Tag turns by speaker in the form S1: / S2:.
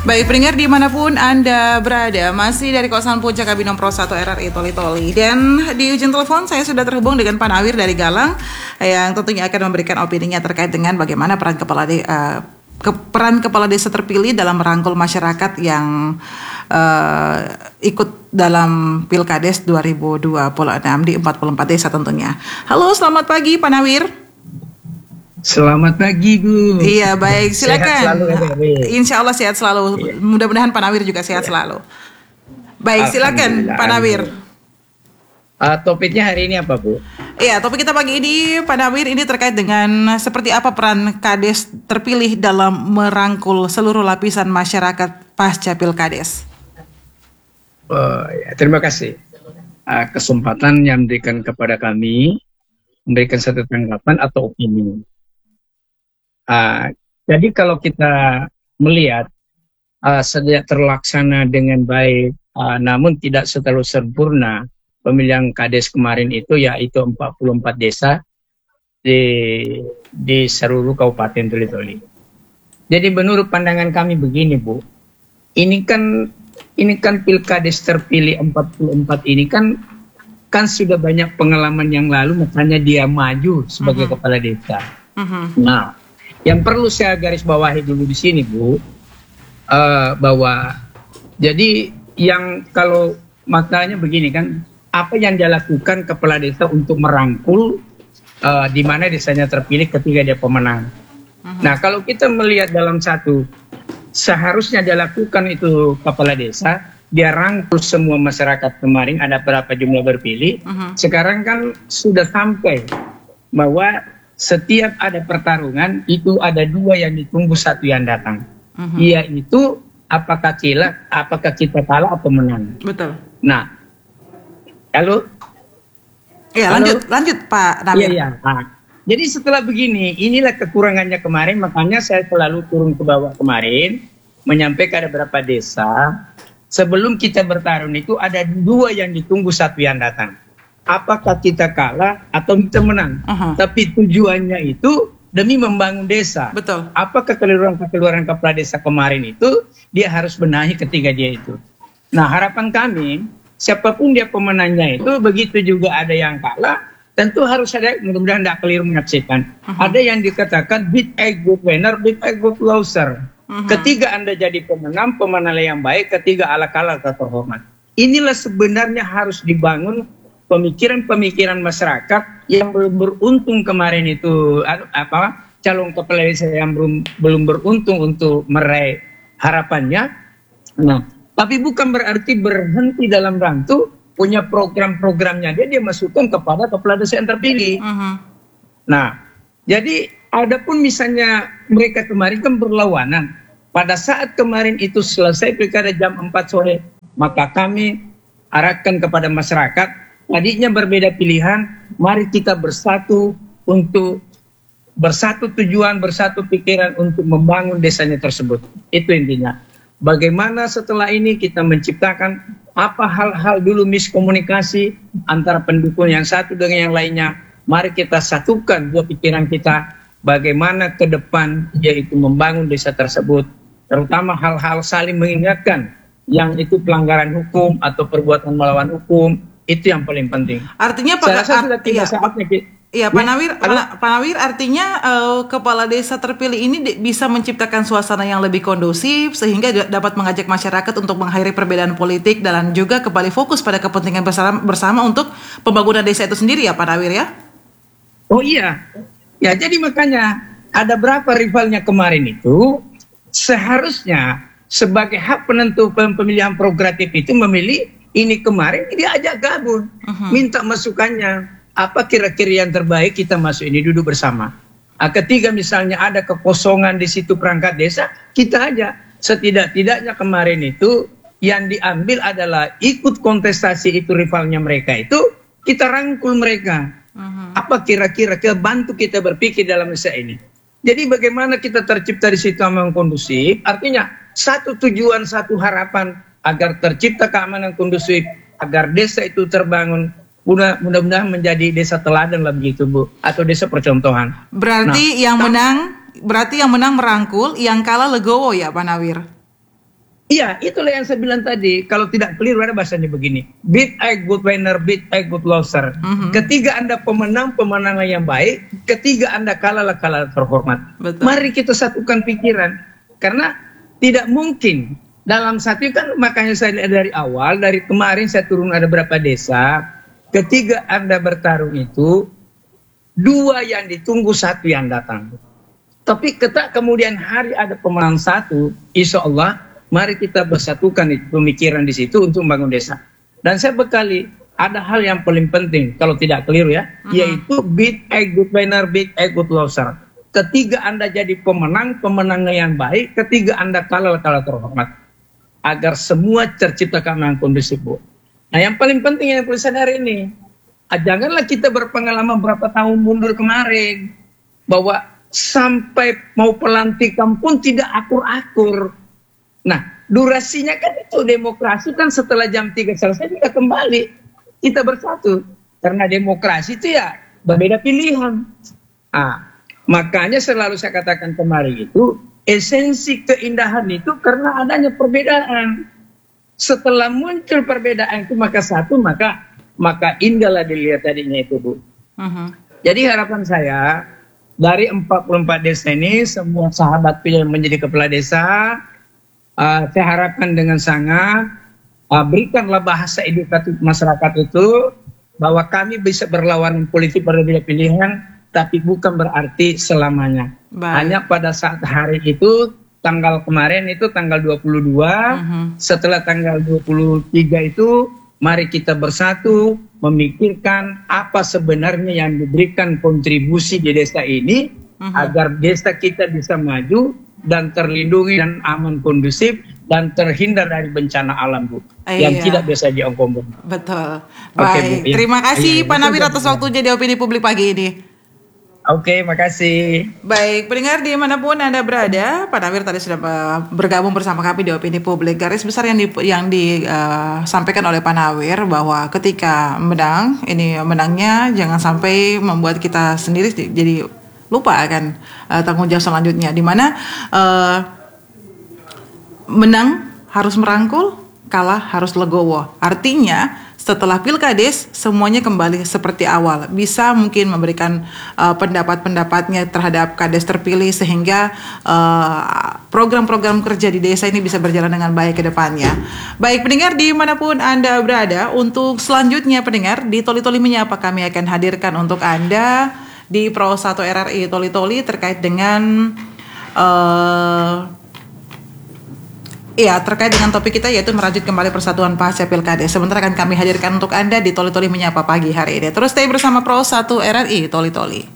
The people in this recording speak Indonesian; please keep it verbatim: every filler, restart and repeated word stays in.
S1: Baik pendengar dimanapun Anda berada, masih dari kawasan Puncak Kabinom Pro satu R R I Toli-Toli. Dan di ujung telepon saya sudah terhubung dengan Pak Nawir dari Galang, yang tentunya akan memberikan opininya terkait dengan bagaimana peran kepala de, uh, ke, peran kepala desa terpilih dalam merangkul masyarakat yang uh, ikut dalam Pilkades dua ribu dua puluh enam di empat puluh empat desa tentunya. Halo, selamat pagi Pak Nawir.
S2: Selamat pagi Bu.
S1: Iya baik, silakan.
S2: Sehat selalu,
S1: Insya Allah sehat selalu. Iya. Mudah-mudahan Pak Nawir juga sehat iya. selalu. Baik, silakan Pak Nawir.
S2: Uh, topiknya hari ini apa Bu?
S1: Iya, topik kita pagi ini Pak Nawir ini terkait dengan seperti apa peran Kades terpilih dalam merangkul seluruh lapisan masyarakat pasca Pilkades.
S2: Oh, ya, terima kasih uh, kesempatan yang diberikan kepada kami memberikan satu tanggapan atau opini. Uh, jadi kalau kita melihat uh, sejak terlaksana dengan baik, uh, namun tidak terlalu sempurna pemilihan Kades kemarin itu, yaitu empat puluh empat desa di di seluruh Kabupaten Toli-Toli. Jadi menurut pandangan kami begini Bu, ini kan ini kan Pilkades terpilih empat puluh empat ini kan kan sudah banyak pengalaman yang lalu, makanya dia maju sebagai uh-huh. kepala desa. Uh-huh. Nah, yang perlu saya garis bawahi dulu di sini, Bu, uh, bahwa jadi yang kalau maknanya begini kan, apa yang dia lakukan kepala desa untuk merangkul uh, di mana desanya terpilih ketika dia pemenang. Uh-huh. Nah, kalau kita melihat dalam satu, seharusnya dia lakukan itu kepala desa, dia rangkul semua masyarakat kemarin, ada berapa jumlah berpilih. Uh-huh. Sekarang kan sudah sampai bahwa setiap ada pertarungan itu ada dua yang ditunggu, satu yang datang. Uh-huh. Yaitu apakah kita, apakah kita kalah atau menang.
S1: Betul.
S2: Nah, lalu
S1: ya lanjut lanjut Pak Nawir.
S2: Iya, iya. Nah, jadi setelah begini, inilah kekurangannya kemarin, makanya saya selalu turun ke bawah kemarin menyampaikan ada beberapa desa. Sebelum kita bertarung itu ada dua yang ditunggu, satu yang datang. Apakah kita kalah atau kita menang? Uh-huh. Tapi tujuannya itu demi membangun desa.
S1: Betul.
S2: Apakah kekeliruan-kekeliruan kepala desa kemarin itu dia harus benahi ketika dia itu. Nah, harapan kami siapapun dia pemenangnya itu, begitu juga ada yang kalah, tentu harus ada, mudah-mudahan tidak keliru menyaksikan. Uh-huh. Ada yang dikatakan beat a good winner, beat a good loser. Uh-huh. Ketiga Anda jadi pemenang, pemenang yang baik, ketiga ala kalah atau terhormat. Inilah sebenarnya harus dibangun pemikiran-pemikiran masyarakat yang belum beruntung kemarin itu, apa calon kepala desa yang belum belum beruntung untuk meraih harapannya. Nah, tapi bukan berarti berhenti dalam rantu, punya program-programnya dia dia masukkan kepada kepala desa yang terpilih. Uh-huh. Nah, jadi adapun misalnya mereka kemarin kan berlawanan. Pada saat kemarin itu selesai pilkada jam empat sore, maka kami arahkan kepada masyarakat, tadinya berbeda pilihan, mari kita bersatu untuk bersatu tujuan, bersatu pikiran untuk membangun desanya tersebut. Itu intinya. Bagaimana setelah ini kita menciptakan apa hal-hal dulu miskomunikasi antara pendukung yang satu dengan yang lainnya. Mari kita satukan dua pikiran kita, bagaimana ke depan yaitu membangun desa tersebut. Terutama hal-hal saling mengingatkan, yang itu pelanggaran hukum atau perbuatan melawan hukum, itu yang paling penting.
S1: Artinya Pak,
S2: saya rasa sudah tiga
S1: iya,
S2: saatnya kita.
S1: Iya Pak Nawir, Pak, Pak Nawir artinya uh, kepala desa terpilih ini di, bisa menciptakan suasana yang lebih kondusif sehingga dapat mengajak masyarakat untuk mengakhiri perbedaan politik dan juga kembali fokus pada kepentingan bersama, bersama untuk pembangunan desa itu sendiri ya Pak Nawir ya?
S2: Oh iya, ya jadi makanya ada berapa rivalnya kemarin itu seharusnya sebagai hak penentu pemilihan progratif itu memilih. Ini kemarin diajak gabung, uh-huh. minta masukannya. Apa kira-kira yang terbaik, kita masuk ini duduk bersama. Nah, ketiga misalnya ada kekosongan di situ perangkat desa, kita aja. Setidak-tidaknya kemarin itu yang diambil adalah ikut kontestasi itu rivalnya mereka itu, kita rangkul mereka. Uh-huh. Apa kira-kira bantu kita berpikir dalam desa ini. Jadi bagaimana kita tercipta di situ yang kondusif, artinya satu tujuan, satu harapan, agar tercipta keamanan kondusif, agar desa itu terbangun, mudah-mudahan menjadi desa teladan lah begitu Bu, atau desa percontohan.
S1: Berarti nah, yang menang, berarti yang menang merangkul, yang kalah legowo ya Pak Nawir?
S2: Iya, itulah yang saya bilang tadi. Kalau tidak clear, ada bahasanya begini. Beat a good winner, beat a good loser. Mm-hmm. Ketiga Anda pemenang, pemenanglah yang baik. Ketiga Anda kalah, kalah terhormat. Betul. Mari kita satukan pikiran. Karena tidak mungkin. Dalam satu kan, makanya saya lihat dari awal, dari kemarin saya turun ada berapa desa. Ketiga Anda bertarung itu, dua yang ditunggu, satu yang datang. Tapi ketika kemudian hari ada pemenang satu, insya Allah, mari kita bersatukan itu, pemikiran di situ untuk membangun desa. Dan saya bekali, ada hal yang paling penting, kalau tidak keliru ya, uh-huh. yaitu beat a good winner, beat a good loser. Ketiga Anda jadi pemenang, pemenangnya yang baik. Ketiga Anda kalah, kalah terhormat. Agar semua tercipta keamanan kondusif, Bu. Nah, yang paling penting yang perlu sadar ini, janganlah kita berpengalaman berapa tahun mundur kemarin, bahwa sampai mau pelantikan pun tidak akur-akur. Nah, durasinya kan itu demokrasi kan setelah jam tiga selesai kita kembali. Kita bersatu. Karena demokrasi itu ya berbeda pilihan. Nah, makanya selalu saya katakan kemarin itu, esensi keindahan itu karena adanya perbedaan. Setelah muncul perbedaan itu maka satu, maka maka indahlah dilihat tadinya itu, Bu. Uh-huh. Jadi harapan saya, dari empat puluh empat desa ini, semua sahabat yang menjadi kepala desa, Uh, saya harapkan dengan sangat uh, berikanlah bahasa edukatif masyarakat itu bahwa kami bisa berlawanan politik berbeda pilihan, tapi bukan berarti selamanya. Baik. Hanya pada saat hari itu, tanggal kemarin itu tanggal dua puluh dua, uh-huh. setelah tanggal dua puluh tiga itu mari kita bersatu memikirkan apa sebenarnya yang diberikan kontribusi di desa ini, uh-huh. agar desa kita bisa maju dan terlindungi dan aman kondusif dan terhindar dari bencana alam, Bu, iya. yang tidak bisa diongkong.
S1: Betul. Baik, okay, Bu, ya. Terima kasih iya, Pak Nawir atas waktunya di Opini Publik pagi ini.
S2: Oke, okay, makasih.
S1: Baik, pendengar dimanapun Anda berada, Pak Nawir tadi sudah bergabung bersama kami di Opini Publik. Garis besar yang di, yang disampaikan uh, oleh Pak Nawir bahwa ketika menang, ini menangnya jangan sampai membuat kita sendiri jadi lupa akan uh, tanggung jawab selanjutnya, di mana uh, menang harus merangkul, kalah harus legowo. Artinya setelah pilkades semuanya kembali seperti awal, bisa mungkin memberikan uh, pendapat-pendapatnya terhadap kades terpilih sehingga uh, program-program kerja di desa ini bisa berjalan dengan baik ke depannya. Baik pendengar dimanapun Anda berada, untuk selanjutnya pendengar di Toli Toli Menyapa kami akan hadirkan untuk Anda di Pro satu R R I Toli Toli terkait dengan uh, ya terkait dengan topik kita yaitu merajut kembali persatuan pasca pilkada. Sebentar akan kami hadirkan untuk Anda di Toli Toli Menyapa pagi hari ini. Terus stay bersama Pro satu R R I Toli Toli.